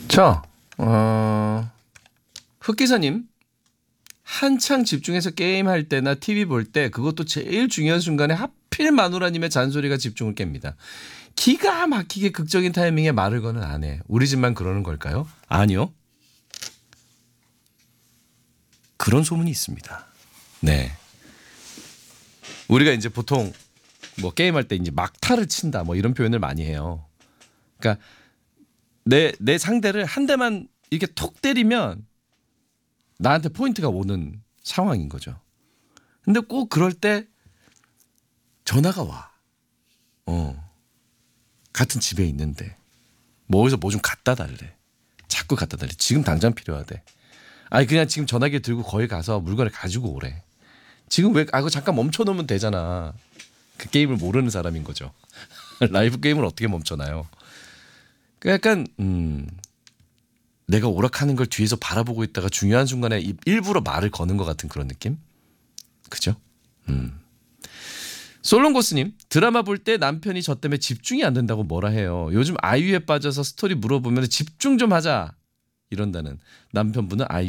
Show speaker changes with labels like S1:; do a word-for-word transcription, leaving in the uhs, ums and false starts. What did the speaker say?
S1: 자, 어, 흑기사님, 한창 집중해서 게임할 때나 티비 볼 때 그것도 제일 중요한 순간에 하필 마누라님의 잔소리가 집중을 깹니다. 기가 막히게 극적인 타이밍에 말을 거는 아내. 우리 집만 그러는 걸까요? 아니요. 그런 소문이 있습니다. 네. 우리가 이제 보통 뭐 게임할 때 이제 막타를 친다 뭐 이런 표현을 많이 해요. 그러니까 내, 내 상대를 한 대만 이렇게 톡 때리면 나한테 포인트가 오는 상황인 거죠. 근데 꼭 그럴 때 전화가 와. 어. 같은 집에 있는데 뭐 어디서 뭐 좀 갖다 달래. 자꾸 갖다 달래. 지금 당장 필요하대. 아니 그냥 지금 전화기 들고 거기 가서 물건을 가지고 오래. 지금 왜 아, 그 잠깐 멈춰놓으면 되잖아. 그 게임을 모르는 사람인 거죠. 라이브 게임을 어떻게 멈춰놔요. 그 약간 음, 내가 오락하는 걸 뒤에서 바라보고 있다가 중요한 순간에 일부러 말을 거는 것 같은 그런 느낌? 그죠? 음. 솔롱고스님, 드라마 볼 때 남편이 저 때문에 집중이 안 된다고 뭐라 해요. 요즘 아이유에 빠져서 스토리 물어보면 집중 좀 하자 이런다는 남편분은 아이유